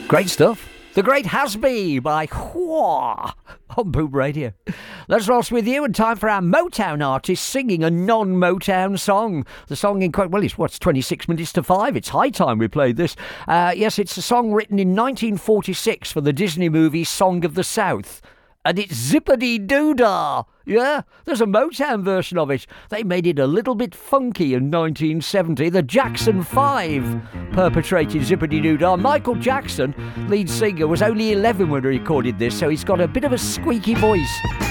Great stuff. The Great Hasby by Whoa on Boom Radio. Let's roll with you, and time for our Motown artist singing a non-Motown song. The song in quite, well, it's 26 minutes to 5. It's high time we played this. Yes, it's a song written in 1946 for the Disney movie Song of the South. And it's Zippity Doo-Dah. Yeah, there's a Motown version of it. They made it a little bit funky in 1970. The Jackson 5 perpetrated Zippity Doo-Dah. Michael Jackson, lead singer, was only 11 when he recorded this, so he's got a bit of a squeaky voice.